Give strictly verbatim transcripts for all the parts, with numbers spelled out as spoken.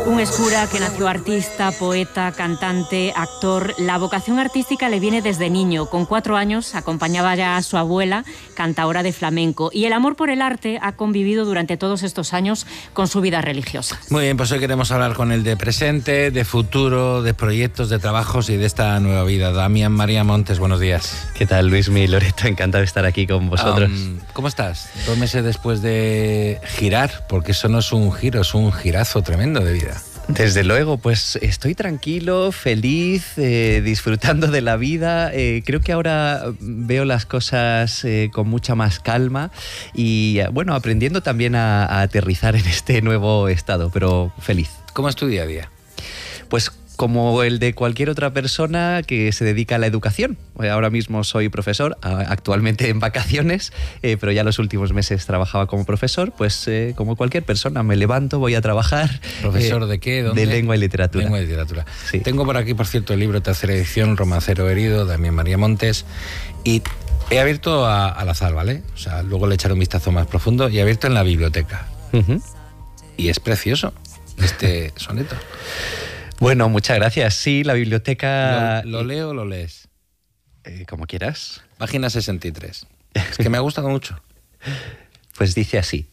Un Escura que nació artista, poeta, cantante, actor. La vocación artística le viene desde niño. Con cuatro años acompañaba ya a su abuela, cantaora de flamenco. Y el amor por el arte ha convivido durante todos estos años con su vida religiosa. Muy bien, pues hoy queremos hablar con él de presente, de futuro, de proyectos, de trabajos y de esta nueva vida. Damián María Montes, buenos días. ¿Qué tal, Luismi, Loreto? Encantado de estar aquí con vosotros. Um, ¿Cómo estás? Dos meses después de girar, porque eso no es un giro, es un girazo tremendo de vida. Desde luego, pues estoy tranquilo, feliz, eh, disfrutando de la vida. Eh, creo que ahora veo las cosas eh, con mucha más calma y, bueno, aprendiendo también a, a aterrizar en este nuevo estado, pero feliz. ¿Cómo es tu día a día? Pues como el de cualquier otra persona que se dedica a la educación. Ahora mismo soy profesor, actualmente en vacaciones, eh, pero ya los últimos meses trabajaba como profesor. Pues eh, como cualquier persona, me levanto, voy a trabajar. ¿Profesor eh, de qué? ¿Dónde? De lengua y literatura. Lengua y literatura. Sí. Tengo por aquí, por cierto, el libro Tercera Edición, Romancero Herido, Damián María Montes, y he abierto a, al azar, ¿vale? O sea, luego le echaré un vistazo más profundo, y he abierto en la biblioteca. Uh-huh. Y es precioso este soneto. Bueno, muchas gracias. Sí, la biblioteca... ¿Lo, lo leo o lo lees? Eh, como quieras. Página sesenta y tres. Es que me ha gustado mucho. Pues dice así.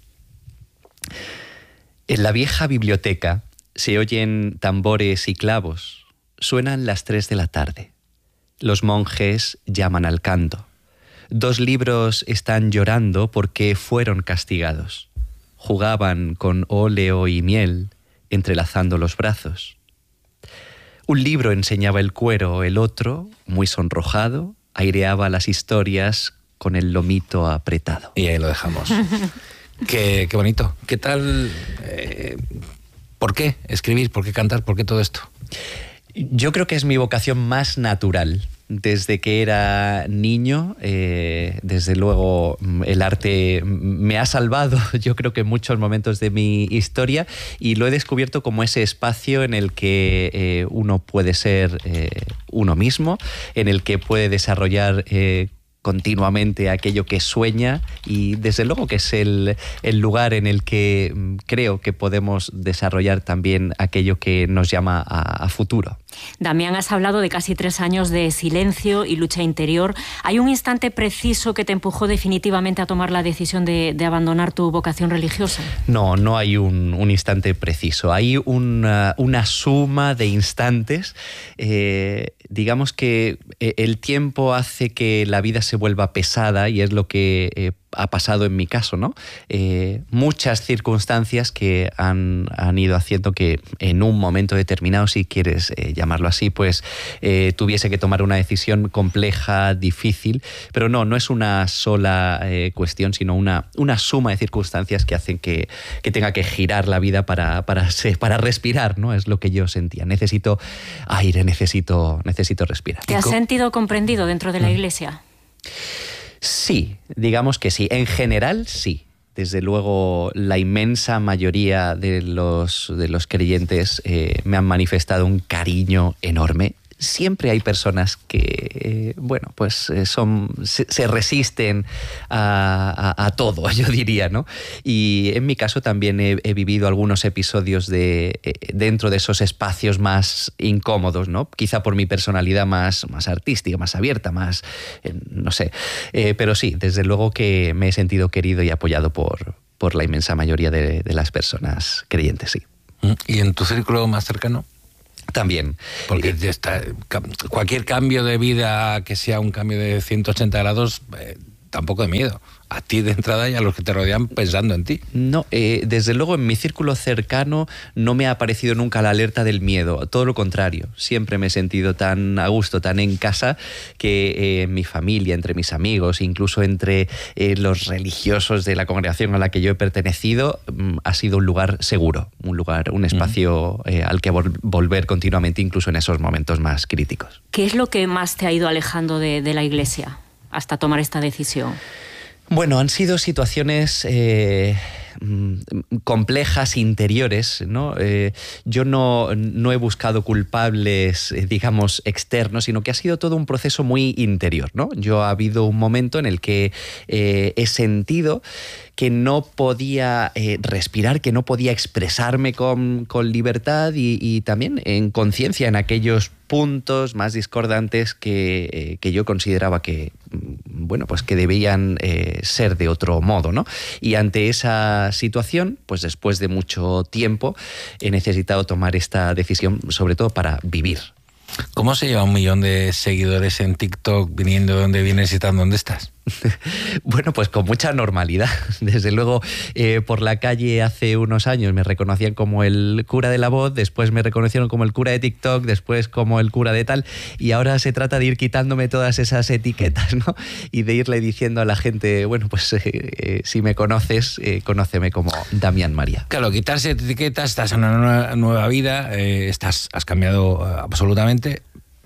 En la vieja biblioteca se oyen tambores y clavos. Suenan las tres de la tarde. Los monjes llaman al canto. Dos libros están llorando porque fueron castigados. Jugaban con óleo y miel, entrelazando los brazos. Un libro enseñaba el cuero, el otro, muy sonrojado, aireaba las historias con el lomito apretado. Y ahí lo dejamos. qué, qué bonito. ¿Qué tal? Eh, ¿Por qué escribir? ¿Por qué cantar? ¿Por qué todo esto? Yo creo que es mi vocación más natural. Desde que era niño, eh, desde luego el arte me ha salvado, yo creo que en muchos momentos de mi historia, y lo he descubierto como ese espacio en el que eh, uno puede ser eh, uno mismo, en el que puede desarrollar eh, continuamente aquello que sueña, y desde luego que es el, el lugar en el que creo que podemos desarrollar también aquello que nos llama a, a futuro. Damián, has hablado de casi tres años de silencio y lucha interior. ¿Hay un instante preciso que te empujó definitivamente a tomar la decisión de, de abandonar tu vocación religiosa? No, no hay un, un instante preciso. Hay una, una suma de instantes. Eh, digamos que el tiempo hace que la vida se vuelva pesada, y es lo que eh, ha pasado en mi caso, ¿no? Eh, muchas circunstancias que han, han ido haciendo que en un momento determinado, si quieres eh, llamarlo así, pues eh, tuviese que tomar una decisión compleja, difícil, pero no, no es una sola eh, cuestión, sino una, una suma de circunstancias que hacen que, que tenga que girar la vida para, para, para respirar, ¿no? Es lo que yo sentía. Necesito aire, necesito, necesito respirar. ¿Te has sentido comprendido dentro de la Iglesia? Sí, digamos que sí. En general, sí. Desde luego, la inmensa mayoría de los, de los creyentes eh, me han manifestado un cariño enorme. Siempre hay personas que, eh, bueno, pues eh, son, se, se resisten a, a, a todo, yo diría, ¿no? Y en mi caso también he, he vivido algunos episodios de, eh, dentro de esos espacios más incómodos, ¿no? Quizá por mi personalidad más, más artística, más abierta, más, eh, no sé. Eh, pero sí, desde luego que me he sentido querido y apoyado por, por la inmensa mayoría de, de las personas creyentes, sí. ¿Y en tu círculo más cercano? También. Porque está, cualquier cambio de vida que sea un cambio de ciento ochenta grados, eh, tampoco de miedo. A ti de entrada y a los que te rodean pensando en ti. No, eh, desde luego en mi círculo cercano no me ha aparecido nunca la alerta del miedo. Todo lo contrario. Siempre me he sentido tan a gusto, tan en casa, que eh, en mi familia, entre mis amigos, incluso entre eh, los religiosos de la congregación a la que yo he pertenecido, mm, ha sido un lugar seguro, un lugar, un espacio eh, al que vol- volver continuamente, incluso en esos momentos más críticos. ¿Qué es lo que más te ha ido alejando de, de la Iglesia hasta tomar esta decisión? Bueno, han sido situaciones eh, complejas, interiores, ¿no? Eh, yo no, no he buscado culpables, eh, digamos, externos, sino que ha sido todo un proceso muy interior, ¿no? Yo ha habido un momento en el que eh, he sentido que no podía eh, respirar, que no podía expresarme con, con libertad y, y también en conciencia en aquellos puntos más discordantes que, eh, que yo consideraba que, bueno, pues que debían eh, ser de otro modo, ¿no? Y ante esa situación, pues después de mucho tiempo, he necesitado tomar esta decisión, sobre todo para vivir. ¿Cómo se lleva un millón de seguidores en TikTok viniendo de donde vienes y estando donde estás? Bueno, pues con mucha normalidad. Desde luego, eh, por la calle hace unos años me reconocían como el cura de la voz, después me reconocieron como el cura de TikTok, después como el cura de tal, y ahora se trata de ir quitándome todas esas etiquetas, ¿no? Y de irle diciendo a la gente, bueno, pues eh, eh, si me conoces, eh, conóceme como Damián María. Claro, quitarse etiquetas, estás en una nueva, nueva vida, eh, estás, has cambiado uh, absolutamente,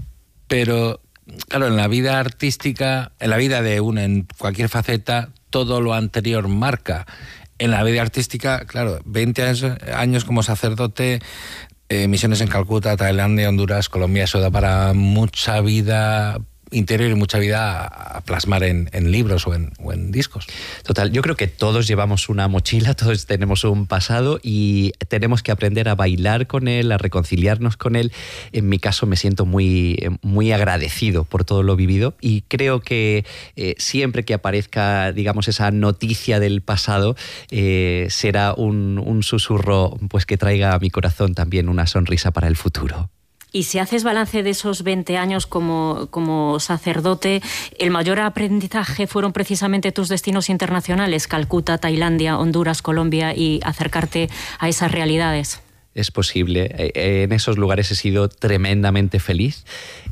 pero... Claro, en la vida artística, en la vida de uno, en cualquier faceta, todo lo anterior marca. En la vida artística, claro, veinte años, años como sacerdote, eh, misiones en Calcuta, Tailandia, Honduras, Colombia, eso da para mucha vida interior y mucha vida a plasmar en, en libros o en, o en discos. Total, yo creo que todos llevamos una mochila, todos tenemos un pasado y tenemos que aprender a bailar con él, a reconciliarnos con él. En mi caso me siento muy, muy agradecido por todo lo vivido y creo que eh, siempre que aparezca, digamos, esa noticia del pasado, eh, será un, un susurro pues, que traiga a mi corazón también una sonrisa para el futuro. Y si haces balance de esos veinte años como, como sacerdote, ¿el mayor aprendizaje fueron precisamente tus destinos internacionales, Calcuta, Tailandia, Honduras, Colombia, y acercarte a esas realidades? Es posible. En esos lugares he sido tremendamente feliz.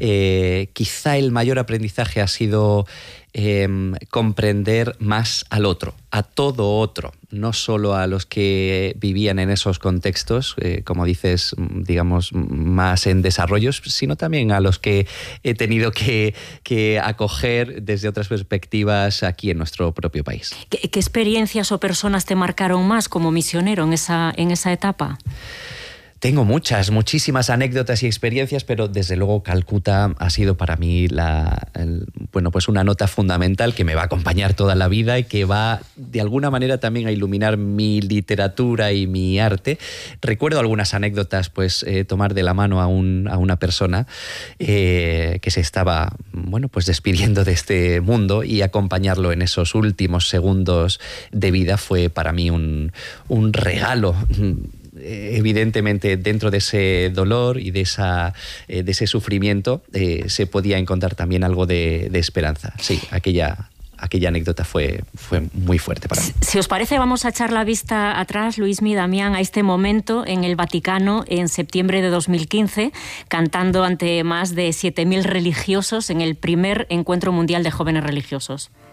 Eh, quizá el mayor aprendizaje ha sido eh, comprender más al otro, a todo otro, no solo a los que vivían en esos contextos, eh, como dices, digamos, más en desarrollos, sino también a los que he tenido que, que acoger desde otras perspectivas aquí en nuestro propio país. ¿Qué, qué experiencias o personas te marcaron más como misionero en esa, en esa etapa? Tengo muchas, muchísimas anécdotas y experiencias, pero desde luego Calcuta ha sido para mí la, el, bueno, pues una nota fundamental que me va a acompañar toda la vida y que va de alguna manera también a iluminar mi literatura y mi arte. Recuerdo algunas anécdotas, pues eh, tomar de la mano a, un, a una persona eh, que se estaba, bueno, pues despidiendo de este mundo y acompañarlo en esos últimos segundos de vida fue para mí un, un regalo. Evidentemente, dentro de ese dolor y de, esa, de ese sufrimiento eh, se podía encontrar también algo de, de esperanza. Sí, aquella, aquella anécdota fue, fue muy fuerte para mí. Si os parece, vamos a echar la vista atrás, Luismi, Damián, a este momento en el Vaticano en septiembre de dos mil quince, cantando ante más de siete mil religiosos en el primer Encuentro Mundial de Jóvenes Religiosos.